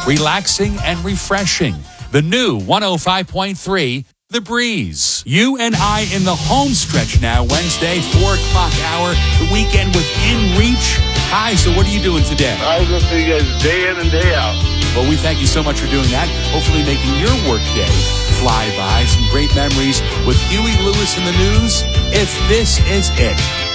relaxing and refreshing. The new 105.3, The Breeze. You and I in the home stretch now, Wednesday, 4 o'clock hour, the weekend within reach. Hi, so what are you doing today? I listen to you guys day in and day out. Well, we thank you so much for doing that. Hopefully making your workday fly by. Some great memories with Huey Lewis in the news. If this is it.